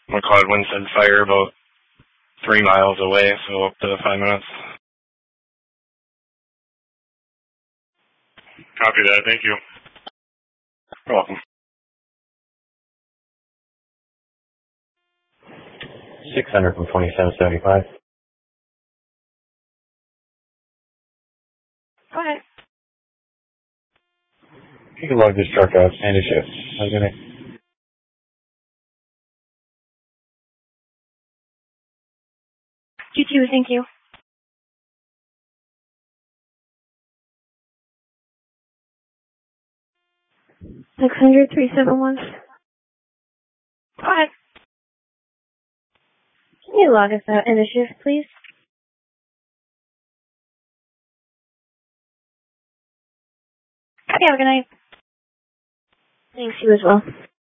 McLeod wind said fire about 3 miles away, so up to 5 minutes. Copy that, thank you. You're welcome. 600 from 2775. Go ahead. You can log this truck out and a shift. How's your name? You too, thank you. 600-371. Go ahead. Can you log us out in a shift, please? Okay, have a good night. Thanks, you as well.